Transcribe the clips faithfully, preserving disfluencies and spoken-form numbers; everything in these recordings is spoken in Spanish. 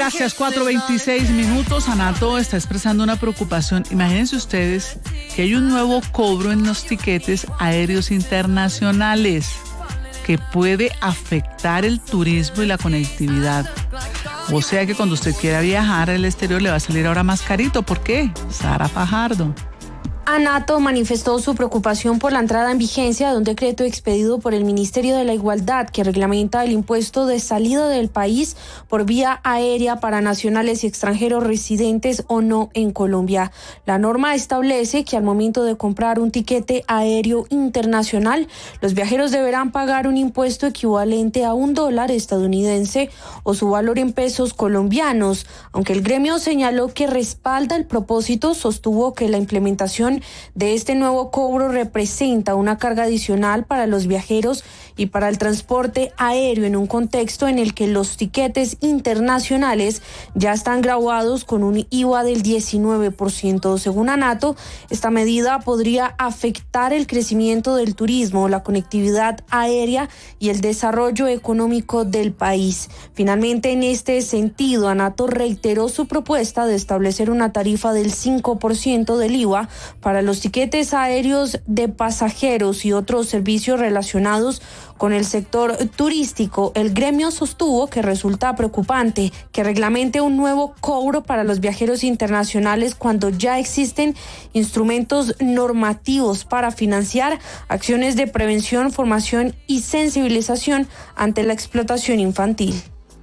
gracias. cuatro veintiséis minutos. Anato está expresando una preocupación. Imagínense ustedes que hay un nuevo cobro en los tiquetes aéreos internacionales que puede afectar el turismo y la conectividad. O sea que cuando usted quiera viajar al exterior le va a salir ahora más carito. ¿Por qué? Sara Fajardo. Anato manifestó su preocupación por la entrada en vigencia de un decreto expedido por el Ministerio de la Igualdad que reglamenta el impuesto de salida del país por vía aérea para nacionales y extranjeros residentes o no en Colombia. La norma establece que al momento de comprar un tiquete aéreo internacional, los viajeros deberán pagar un impuesto equivalente a un dólar estadounidense o su valor en pesos colombianos. Aunque el gremio señaló que respalda el propósito, sostuvo que la implementación de este nuevo cobro representa una carga adicional para los viajeros y para el transporte aéreo en un contexto en el que los tiquetes internacionales ya están graduados con un I V A del diecinueve por ciento. Según Anato, esta medida podría afectar el crecimiento del turismo, la conectividad aérea y el desarrollo económico del país. Finalmente, en este sentido, Anato reiteró su propuesta de establecer una tarifa del cinco por ciento del I V A para los tiquetes aéreos de pasajeros y otros servicios relacionados con el sector turístico. El gremio sostuvo que resulta preocupante que reglamente un nuevo cobro para los viajeros internacionales cuando ya existen instrumentos normativos para financiar acciones de prevención, formación y sensibilización ante la explotación infantil.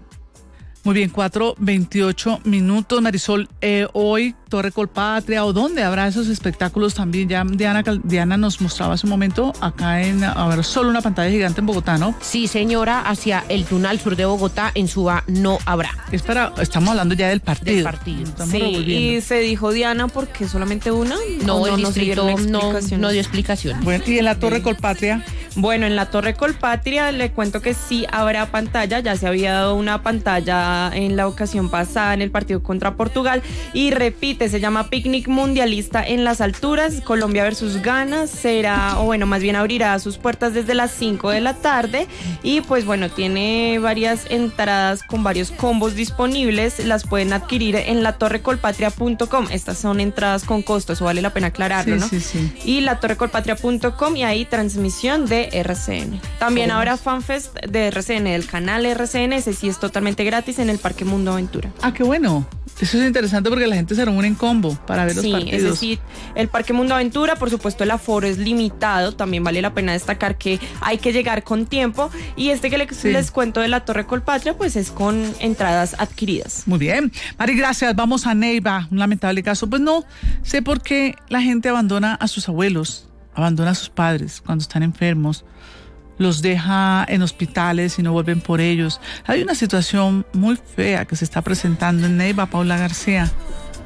Muy bien, cuatro veintiocho minutos. Marisol, eh, hoy Torre Colpatria, ¿o dónde habrá esos espectáculos también? Ya Diana, Diana nos mostraba hace un momento acá en, a ver, solo una pantalla gigante en Bogotá, ¿no? Sí, señora, hacia el Tunal sur de Bogotá, en Suba no habrá. Es para, estamos hablando ya del partido. Del partido. Estamos sí, revolviendo. y se dijo, Diana, ¿por qué solamente una? No, ¿O el no, distrito no, no dio explicación. Bueno, ¿y en la Torre Colpatria? Bueno, en la Torre Colpatria le cuento que sí habrá pantalla, ya se había dado una pantalla en la ocasión pasada en el partido contra Portugal y repite, se llama Picnic Mundialista en las Alturas, Colombia versus Ghana, será, o bueno, más bien abrirá sus puertas desde las cinco de la tarde y pues bueno, tiene varias entradas con varios combos disponibles, las pueden adquirir en la torre colpatria punto com, estas son entradas con costo, eso vale la pena aclararlo, Sí, ¿no? sí, sí. Y la torre colpatria punto com y ahí transmisión de R C N. También ¿Cómo? habrá FanFest de R C N, del canal R C N, ese sí es totalmente gratis en el Parque Mundo Aventura. Ah, qué bueno. Eso es interesante porque la gente se reúne en combo para ver los Sí, partidos. es decir, el Parque Mundo Aventura, por supuesto el aforo es limitado, también vale la pena destacar que hay que llegar con tiempo y este que les, Sí. les cuento de la Torre Colpatria pues es con entradas adquiridas. Muy bien. Mari, gracias. Vamos a Neiva, un lamentable caso. Pues no sé por qué la gente abandona a sus abuelos, abandona a sus padres cuando están enfermos, los deja en hospitales y no vuelven por ellos. Hay una situación muy fea que se está presentando en Neiva. Paula García.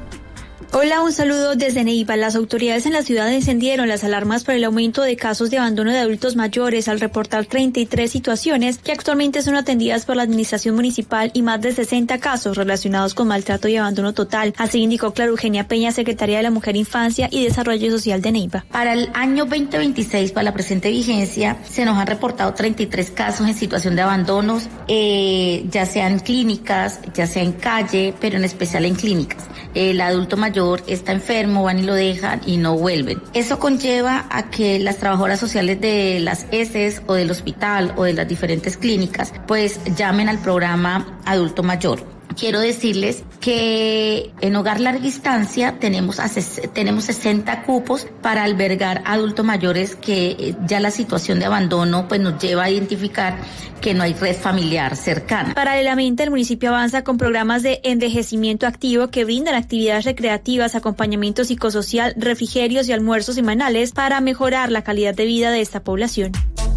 Hola, un saludo desde Neiva. Las autoridades en la ciudad encendieron las alarmas por el aumento de casos de abandono de adultos mayores al reportar treinta y tres situaciones que actualmente son atendidas por la administración municipal y más de sesenta casos relacionados con maltrato y abandono total. Así indicó Clara Eugenia Peña, secretaria de la Mujer, Infancia y Desarrollo Social de Neiva. Para el año veinte veintiséis, para la presente vigencia, se nos han reportado treinta y tres casos en situación de abandonos, eh, ya sea en clínicas, ya sea en calle, pero en especial en clínicas. El adulto mayor está enfermo, van y lo dejan y no vuelven. Eso conlleva a que las trabajadoras sociales de las E S Es o del hospital o de las diferentes clínicas pues llamen al programa Adulto Mayor. Quiero decirles que en Hogar Larga Distancia tenemos, a, tenemos sesenta cupos para albergar adultos mayores que ya la situación de abandono pues nos lleva a identificar que no hay red familiar cercana. Paralelamente, el municipio avanza con programas de envejecimiento activo que brindan actividades recreativas, acompañamiento psicosocial, refrigerios y almuerzos semanales para mejorar la calidad de vida de esta población.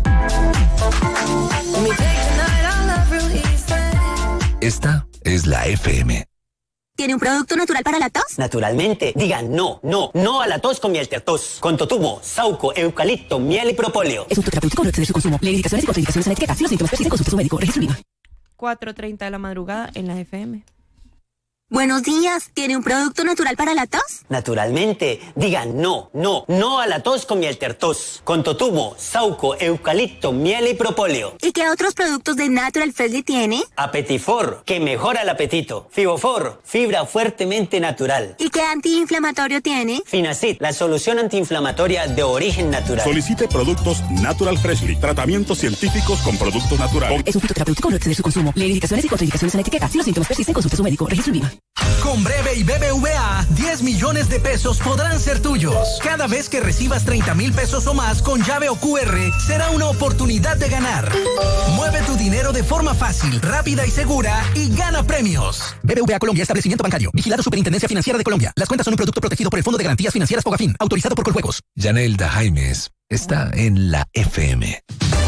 Esta es la F M. ¿Tiene un producto natural para la tos? Naturalmente. Digan no, no, no a la tos con miel tertos. Con totumo, sauco, eucalipto, miel y propóleo. Es un terapéutico, no excede su consumo. Lee indicaciones y contraindicaciones en la etiqueta. Si los síntomas persisten, consulte a su médico. Registro. cuatro treinta de la madrugada en la F M. Buenos días, ¿tiene un producto natural para la tos? Naturalmente, digan no, no, no a la tos con miel tertos. Con totumo, sauco, eucalipto, miel y propóleo. ¿Y qué otros productos de Natural Freshly tiene? Apetifor, que mejora el apetito. Fibofor, fibra fuertemente natural. ¿Y qué antiinflamatorio tiene? Finacid, la solución antiinflamatoria de origen natural. Solicite productos Natural Freshly, tratamientos científicos con productos naturales. Es un fitoterapéutico, no exceder su consumo. Lee indicaciones y contraindicaciones en etiqueta. Si los síntomas persisten, consulte a su médico. Registro en Viva. Con Breve y B B V A, diez millones de pesos podrán ser tuyos. Cada vez que recibas treinta mil pesos o más con llave o Q R, será una oportunidad de ganar. Mueve tu dinero de forma fácil, rápida y segura y gana premios. B B V A Colombia, establecimiento bancario. Vigilado Superintendencia Financiera de Colombia. Las cuentas son un producto protegido por el Fondo de Garantías Financieras Fogafín, autorizado por Coljuegos. Yanelda Jaimes está en la F M.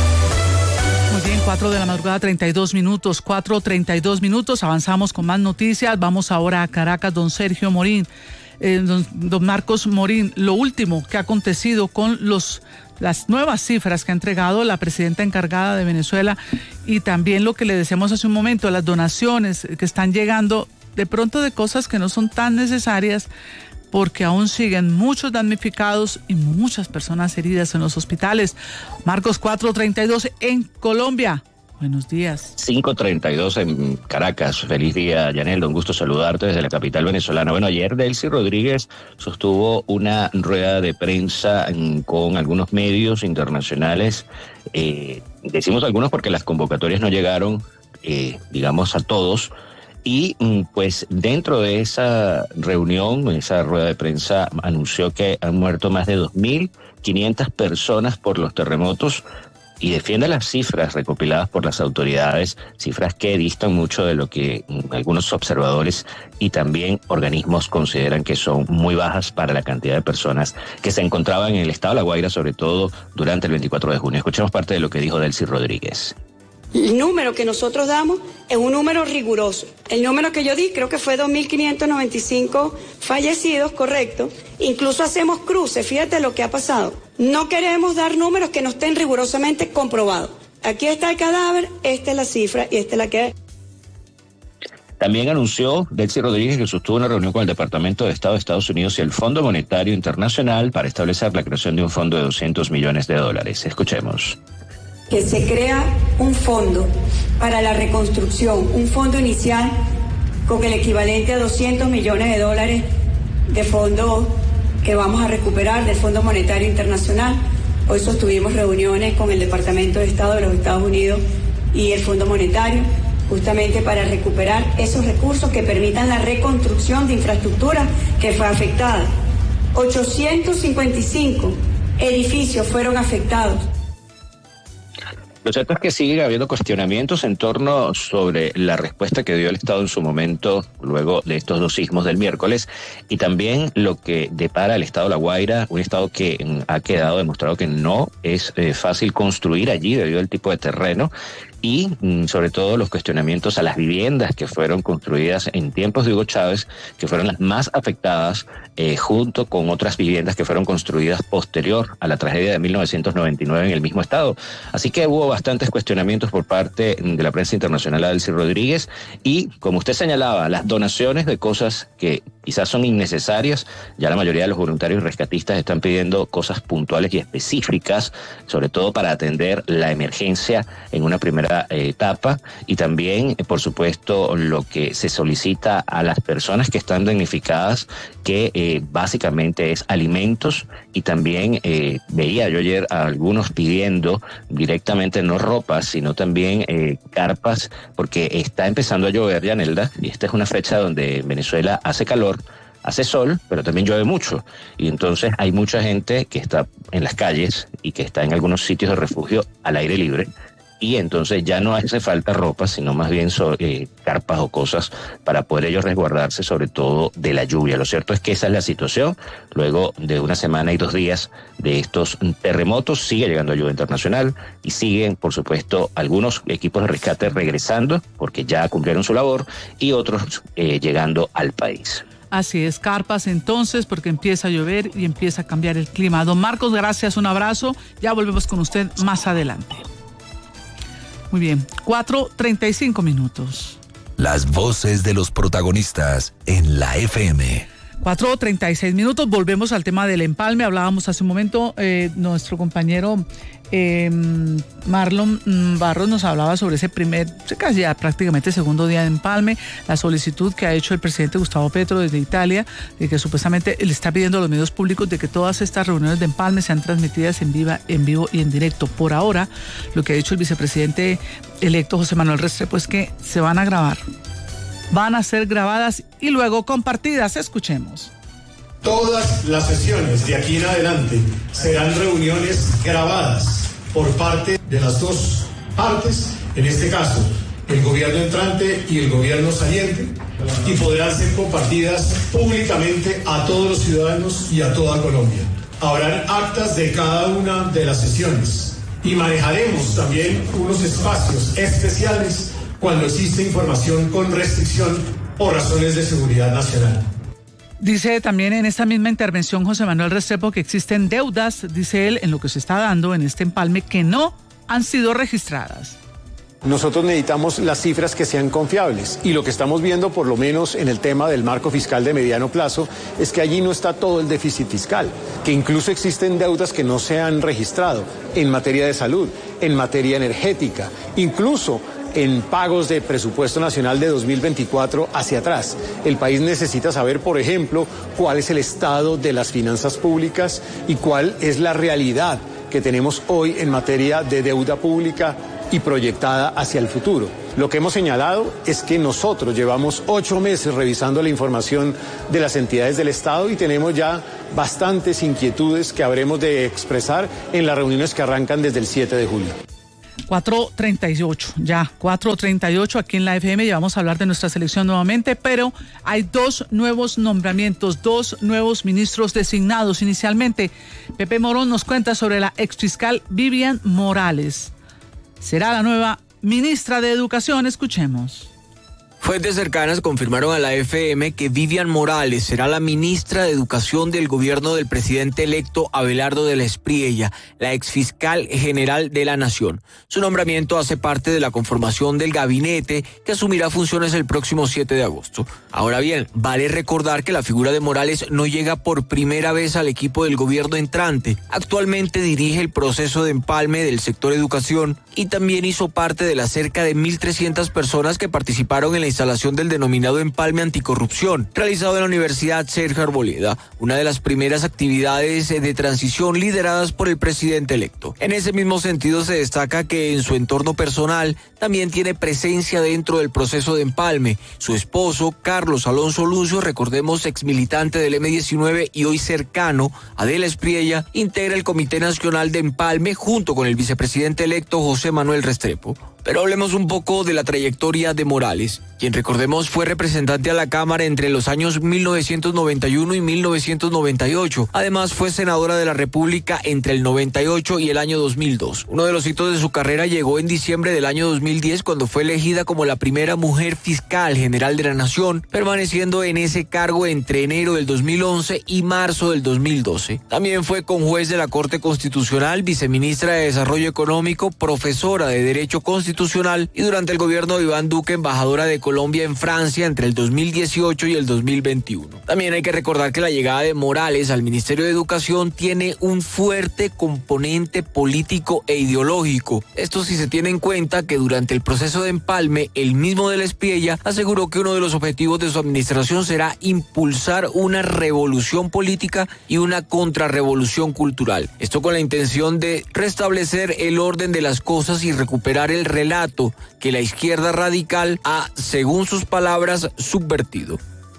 Muy bien, cuatro de la madrugada, treinta y dos minutos, cuatro treinta y dos minutos, avanzamos con más noticias, vamos ahora a Caracas, don Sergio Morín, eh, don, don Marcos Morín, lo último que ha acontecido con los las nuevas cifras que ha entregado la presidenta encargada de Venezuela y también lo que le decíamos hace un momento, las donaciones que están llegando de pronto de cosas que no son tan necesarias, porque aún siguen muchos damnificados y muchas personas heridas en los hospitales. Marcos, cuatro treinta y dos en Colombia. Buenos días. cinco treinta y dos en Caracas. Feliz día, Yanelda. Un gusto saludarte desde la capital venezolana. Bueno, ayer Delcy Rodríguez sostuvo una rueda de prensa con algunos medios internacionales. Eh, decimos algunos porque las convocatorias no llegaron, eh, digamos, a todos. Y pues dentro de esa reunión, esa rueda de prensa, anunció que han muerto más de dos mil quinientas personas por los terremotos y defiende las cifras recopiladas por las autoridades, cifras que distan mucho de lo que algunos observadores y también organismos consideran que son muy bajas para la cantidad de personas que se encontraban en el estado de La Guaira, sobre todo durante el veinticuatro de junio. Escuchemos parte de lo que dijo Delcy Rodríguez. El número que nosotros damos es un número riguroso. El número que yo di creo que fue dos mil quinientos noventa y cinco fallecidos, correcto. Incluso hacemos cruces, fíjate lo que ha pasado. No queremos dar números que no estén rigurosamente comprobados. Aquí está el cadáver, esta es la cifra y esta es la que hay. También anunció Delcy Rodríguez que sostuvo una reunión con el Departamento de Estado de Estados Unidos y el Fondo Monetario Internacional para establecer la creación de un fondo de doscientos millones de dólares. Escuchemos. Que se crea un fondo para la reconstrucción, un fondo inicial con el equivalente a doscientos millones de dólares de fondo que vamos a recuperar del Fondo Monetario Internacional. Hoy sostuvimos reuniones con el Departamento de Estado de los Estados Unidos y el Fondo Monetario, justamente para recuperar esos recursos que permitan la reconstrucción de infraestructura que fue afectada. ochocientos cincuenta y cinco edificios fueron afectados. Lo cierto es que sigue habiendo cuestionamientos en torno sobre la respuesta que dio el Estado en su momento luego de estos dos sismos del miércoles y también lo que depara el Estado de La Guaira, un estado que ha quedado demostrado que no es eh, fácil construir allí debido al tipo de terreno y mm, sobre todo los cuestionamientos a las viviendas que fueron construidas en tiempos de Hugo Chávez, que fueron las más afectadas eh, junto con otras viviendas que fueron construidas posterior a la tragedia de mil novecientos noventa y nueve en el mismo estado. Así que hubo bastantes cuestionamientos por parte de la prensa internacional a Delcy Rodríguez y, como usted señalaba, las donaciones de cosas que quizás son innecesarias, ya la mayoría de los voluntarios y rescatistas están pidiendo cosas puntuales y específicas, sobre todo para atender la emergencia en una primera etapa y también, por supuesto, lo que se solicita a las personas que están damnificadas, que eh, básicamente es alimentos y también eh, veía yo ayer a algunos pidiendo directamente no ropas, sino también eh, carpas, porque está empezando a llover, Yanelda, y esta es una fecha donde en Venezuela hace calor, hace sol, pero también llueve mucho. Y entonces hay mucha gente que está en las calles y que está en algunos sitios de refugio al aire libre. Y entonces ya no hace falta ropa, sino más bien so, eh, carpas o cosas para poder ellos resguardarse, sobre todo de la lluvia. Lo cierto es que esa es la situación. Luego de una semana y dos días de estos terremotos, sigue llegando ayuda internacional y siguen, por supuesto, algunos equipos de rescate regresando, porque ya cumplieron su labor, y otros eh, llegando al país. Así es, carpas entonces, porque empieza a llover y empieza a cambiar el clima. Don Marcos, gracias, un abrazo. Ya volvemos con usted más adelante. Muy bien, cuatro treinta y cinco minutos. Las voces de los protagonistas en la F M. cuatro treinta y seis minutos, volvemos al tema del empalme. Hablábamos hace un momento, eh, nuestro compañero eh, Marlon Barros nos hablaba sobre ese primer, casi ya prácticamente segundo día de empalme, la solicitud que ha hecho el presidente Gustavo Petro desde Italia, de que supuestamente le está pidiendo a los medios públicos de que todas estas reuniones de empalme sean transmitidas en, viva, en vivo y en directo. Por ahora, lo que ha dicho el vicepresidente electo José Manuel Restrepo es que se van a grabar. Van a ser grabadas y luego compartidas. Escuchemos. Todas las sesiones de aquí en adelante serán reuniones grabadas por parte de las dos partes, en este caso el gobierno entrante y el gobierno saliente, y podrán ser compartidas públicamente a todos los ciudadanos y a toda Colombia. Habrán actas de cada una de las sesiones y manejaremos también unos espacios especiales cuando existe información con restricción por razones de seguridad nacional. Dice también en esta misma intervención José Manuel Restrepo que existen deudas, dice él, en lo que se está dando en este empalme que no han sido registradas. Nosotros necesitamos las cifras que sean confiables y lo que estamos viendo, por lo menos en el tema del marco fiscal de mediano plazo, es que allí no está todo el déficit fiscal, que incluso existen deudas que no se han registrado en materia de salud, en materia energética, incluso en pagos de presupuesto nacional de dos mil veinticuatro hacia atrás. El país necesita saber, por ejemplo, cuál es el estado de las finanzas públicas y cuál es la realidad que tenemos hoy en materia de deuda pública y proyectada hacia el futuro. Lo que hemos señalado es que nosotros llevamos ocho meses revisando la información de las entidades del Estado y tenemos ya bastantes inquietudes que habremos de expresar en las reuniones que arrancan desde el siete de julio. cuatro treinta y ocho, ya, cuatro treinta y ocho aquí en la F M, ya vamos a hablar de nuestra selección nuevamente, pero hay dos nuevos nombramientos, dos nuevos ministros designados. Inicialmente, Pepe Morón nos cuenta sobre la exfiscal Vivian Morales. Será la nueva ministra de Educación, escuchemos. Fuentes cercanas confirmaron a la F M que Vivian Morales será la ministra de Educación del gobierno del presidente electo Abelardo de la Espriella, la exfiscal general de la Nación. Su nombramiento hace parte de la conformación del gabinete que asumirá funciones el próximo siete de agosto. Ahora bien, vale recordar que la figura de Morales no llega por primera vez al equipo del gobierno entrante. Actualmente dirige el proceso de empalme del sector educación y también hizo parte de las cerca de mil trescientas personas que participaron en la instalación del denominado empalme anticorrupción, realizado en la Universidad Sergio Arboleda, una de las primeras actividades de transición lideradas por el presidente electo. En ese mismo sentido se destaca que en su entorno personal también tiene presencia dentro del proceso de empalme. Su esposo, Carlos Alonso Lucio, recordemos ex militante del eme diecinueve y hoy cercano a De la Espriella, integra el Comité Nacional de Empalme junto con el vicepresidente electo José Manuel Restrepo. Pero hablemos un poco de la trayectoria de Morales, quien recordemos fue representante a la Cámara entre los años mil novecientos noventa y uno y mil novecientos noventa y ocho. Además fue senadora de la República entre el noventa y ocho y el año dos mil dos. Uno de los hitos de su carrera llegó en diciembre del año dos mil diez cuando fue elegida como la primera mujer fiscal general de la Nación, permaneciendo en ese cargo entre enero del dos mil once y marzo del dos mil doce. También fue conjuez de la Corte Constitucional, viceministra de Desarrollo Económico, profesora de Derecho Constitucional y durante el gobierno de Iván Duque, embajadora de Colombia en Francia entre el dos mil dieciocho y el dos mil veintiuno. También hay que recordar que la llegada de Morales al Ministerio de Educación tiene un fuerte componente político e ideológico. Esto si se tiene en cuenta que durante el proceso de empalme, el mismo De la Espriella aseguró que uno de los objetivos de su administración será impulsar una revolución política y una contrarrevolución cultural. Esto con la intención de restablecer el orden de las cosas y recuperar el relato que la izquierda radical ha, según sus palabras, subvertido.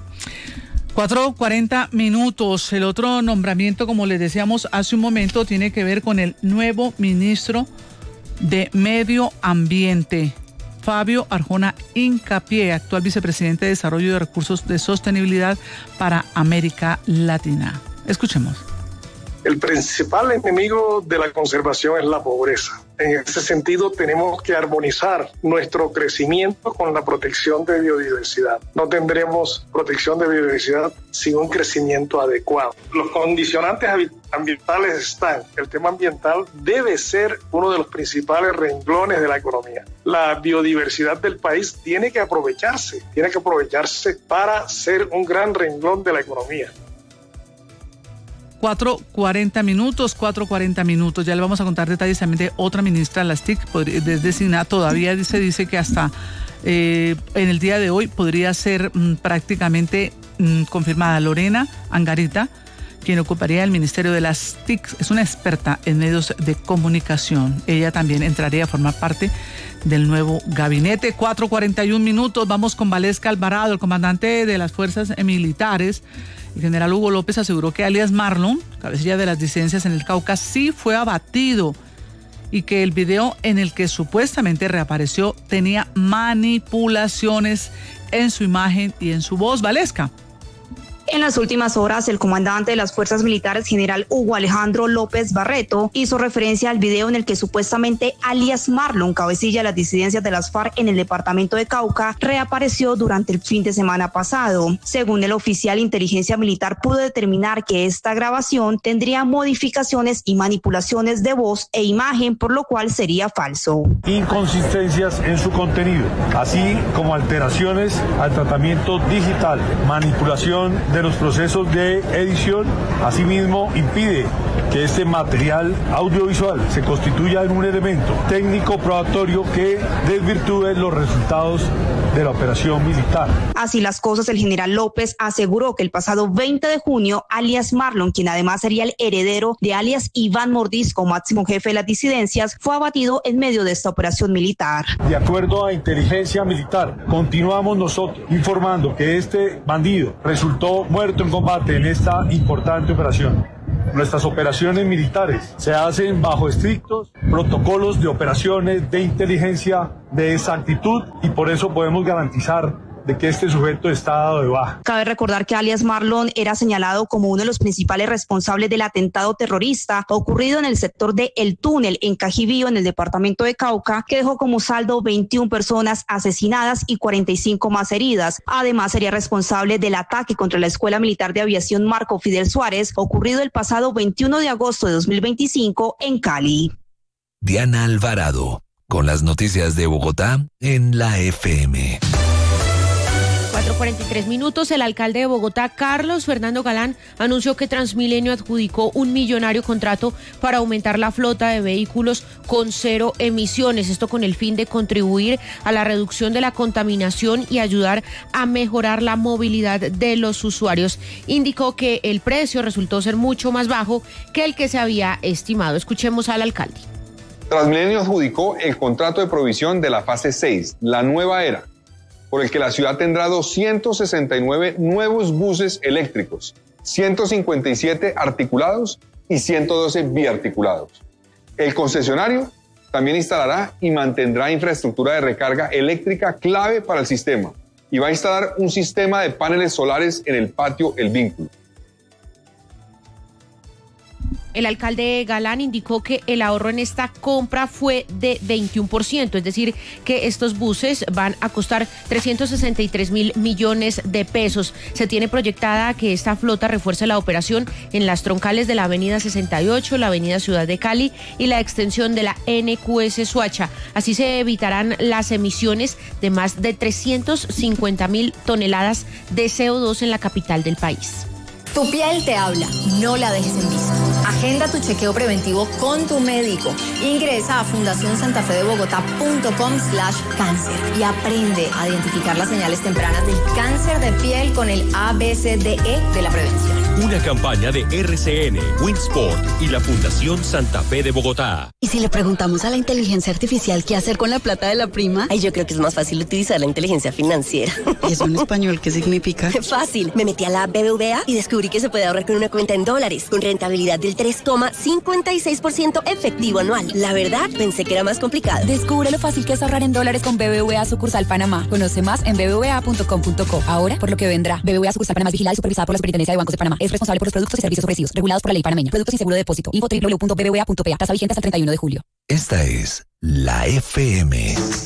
cuatro cuarenta minutos. El otro nombramiento, como les decíamos hace un momento, tiene que ver con el nuevo ministro de Medio Ambiente, Fabio Arjona Hincapié, actual vicepresidente de Desarrollo de Recursos de Sostenibilidad para América Latina. Escuchemos. El principal enemigo de la conservación es la pobreza. En ese sentido, tenemos que armonizar nuestro crecimiento con la protección de biodiversidad. No tendremos protección de biodiversidad sin un crecimiento adecuado. Los condicionantes ambientales están. El tema ambiental debe ser uno de los principales renglones de la economía. La biodiversidad del país tiene que aprovecharse, tiene que aprovecharse para ser un gran renglón de la economía. cuatro cuarenta minutos, cuatro cuarenta minutos. Ya le vamos a contar detalles también de otra ministra de las T I C, desde SINA. Todavía se dice que hasta eh, en el día de hoy podría ser mm, prácticamente mm, confirmada Lorena Angarita, quien ocuparía el Ministerio de las T I C. Es una experta en medios de comunicación. Ella también entraría a formar parte del nuevo gabinete. cuatro cuarenta y un minutos. Vamos con Valesca Alvarado, el comandante de las fuerzas militares. El general Hugo López aseguró que alias Marlon, cabecilla de las disidencias en el Cauca, sí fue abatido y que el video en el que supuestamente reapareció tenía manipulaciones en su imagen y en su voz. Valesca. En las últimas horas, el comandante de las fuerzas militares, general Hugo Alejandro López Barreto, hizo referencia al video en el que supuestamente alias Marlon, cabecilla de las disidencias de las FARC en el departamento de Cauca, reapareció durante el fin de semana pasado. Según el oficial, inteligencia militar pudo determinar que esta grabación tendría modificaciones y manipulaciones de voz e imagen, por lo cual sería falso. Inconsistencias en su contenido, así como alteraciones al tratamiento digital, manipulación de los procesos de edición. Asimismo, impide que este material audiovisual se constituya en un elemento técnico probatorio que desvirtúe los resultados de la operación militar. Así las cosas, el general López aseguró que el pasado veinte de junio, alias Marlon, quien además sería el heredero de alias Iván Mordisco, máximo jefe de las disidencias, fue abatido en medio de esta operación militar. De acuerdo a inteligencia militar, continuamos nosotros informando que este bandido resultó muerto en combate en esta importante operación. Nuestras operaciones militares se hacen bajo estrictos protocolos de operaciones de inteligencia, de exactitud, y por eso podemos garantizar de que este sujeto está dado de baja. Cabe recordar que alias Marlon era señalado como uno de los principales responsables del atentado terrorista ocurrido en el sector de El Túnel, en Cajibío, en el departamento de Cauca, que dejó como saldo veintiuna personas asesinadas y cuarenta y cinco más heridas. Además, sería responsable del ataque contra la Escuela Militar de Aviación Marco Fidel Suárez, ocurrido el pasado veintiuno de agosto de dos mil veinticinco en Cali. Diana Alvarado, con las noticias de Bogotá en la F M. cuatro cuarenta y tres minutos, el alcalde de Bogotá, Carlos Fernando Galán, anunció que Transmilenio adjudicó un millonario contrato para aumentar la flota de vehículos con cero emisiones, esto con el fin de contribuir a la reducción de la contaminación y ayudar a mejorar la movilidad de los usuarios. Indicó que el precio resultó ser mucho más bajo que el que se había estimado. Escuchemos al alcalde. Transmilenio adjudicó el contrato de provisión de la fase seis, la nueva era, por el que la ciudad tendrá doscientos sesenta y nueve nuevos buses eléctricos, ciento cincuenta y siete articulados y ciento doce biarticulados. El concesionario también instalará y mantendrá infraestructura de recarga eléctrica clave para el sistema y va a instalar un sistema de paneles solares en el patio El Vínculo. El alcalde Galán indicó que el ahorro en esta compra fue de veintiuno por ciento, es decir, que estos buses van a costar trescientos sesenta y tres mil millones de pesos. Se tiene proyectada que esta flota refuerce la operación en las troncales de la avenida sesenta y ocho, la avenida Ciudad de Cali y la extensión de la N Q S Soacha. Así se evitarán las emisiones de más de trescientos cincuenta mil toneladas de C O dos en la capital del país. Tu piel te habla, no la dejes en visto. Agenda tu chequeo preventivo con tu médico. Ingresa a fundación santa fe de bogotá punto com slash cáncer y aprende a identificar las señales tempranas del cáncer de piel con el A B C D E de la prevención. Una campaña de R C N, Winsport y la Fundación Santa Fe de Bogotá. ¿Y si le preguntamos a la inteligencia artificial qué hacer con la plata de la prima? Ay, yo creo que es más fácil utilizar la inteligencia financiera. ¿Y eso en español qué significa? Fácil. Me metí a la B B V A y descubrí que se puede ahorrar con una cuenta en dólares, con rentabilidad del al tres coma cincuenta y seis por ciento efectivo anual. La verdad, pensé que era más complicado. Descubre lo fácil que es ahorrar en dólares con B B V A Sucursal Panamá. Conoce más en b b v a punto com punto co. Ahora, por lo que vendrá. B B V A Sucursal Panamá es vigilada y supervisada por la Superintendencia de Bancos de Panamá. Es responsable por los productos y servicios ofrecidos, regulados por la ley panameña. Productos sin seguro de depósito. Info w w w punto b b v a punto p a. Tasa vigente hasta el treinta y uno de julio. Esta es la F M.